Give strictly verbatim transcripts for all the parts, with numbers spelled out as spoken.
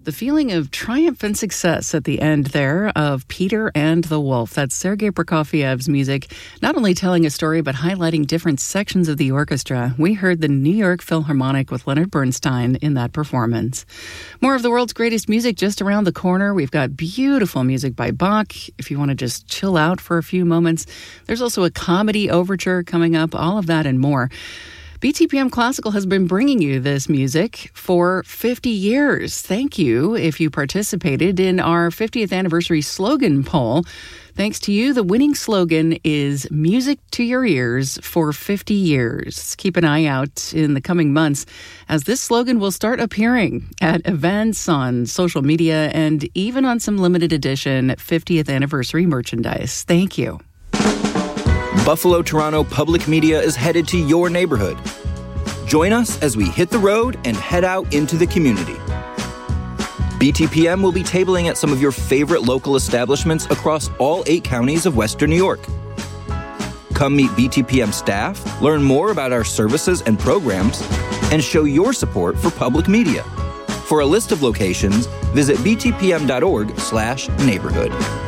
The feeling of triumph and success at the end there of Peter and the Wolf. That's Sergei Prokofiev's music, not only telling a story, but highlighting different sections of the orchestra. We heard the New York Philharmonic with Leonard Bernstein in that performance. More of the world's greatest music just around the corner. We've got beautiful music by Bach. If you want to just chill out for a few moments, there's also a comedy overture coming up, all of that and more. B T P M Classical has been bringing you this music for fifty years. Thank you if you participated in our fiftieth anniversary slogan poll. Thanks to you, the winning slogan is Music to Your Ears for fifty years. Keep an eye out in the coming months as this slogan will start appearing at events, on social media, and even on some limited edition fiftieth anniversary merchandise. Thank you. Buffalo Toronto Public Media is headed to your neighborhood. Join us as we hit the road and head out into the community. B T P M will be tabling at some of your favorite local establishments across all eight counties of Western New York. Come meet B T P M staff, learn more about our services and programs, and show your support for public media. For a list of locations, visit b t p m dot org slash neighborhood.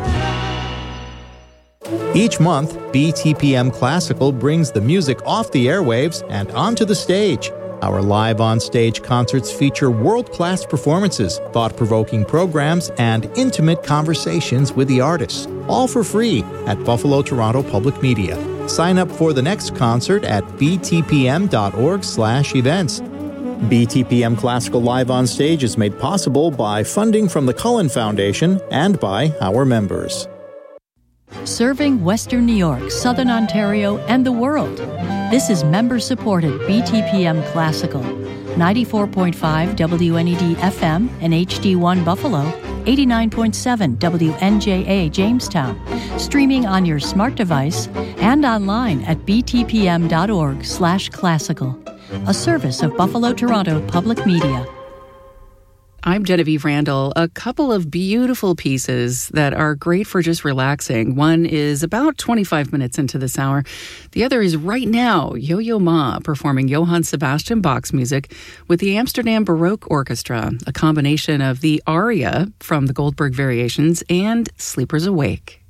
Each month, B T P M Classical brings the music off the airwaves and onto the stage. Our live on-stage concerts feature world-class performances, thought-provoking programs, and intimate conversations with the artists, all for free at Buffalo Toronto Public Media. Sign up for the next concert at b t p m dot org slash events. B T P M Classical Live on Stage is made possible by funding from the Cullen Foundation and by our members. Serving Western New York, Southern Ontario, and the world. This is member-supported B T P M Classical. ninety-four point five W N E D F M and H D one Buffalo, eighty-nine point seven W N J A Jamestown. Streaming on your smart device and online at b t p m dot org slash classical. A service of Buffalo Toronto Public Media. I'm Genevieve Randall. A couple of beautiful pieces that are great for just relaxing. One is about twenty-five minutes into this hour. The other is right now, Yo-Yo Ma performing Johann Sebastian Bach's music with the Amsterdam Baroque Orchestra, a combination of the aria from the Goldberg Variations and Sleepers Awake.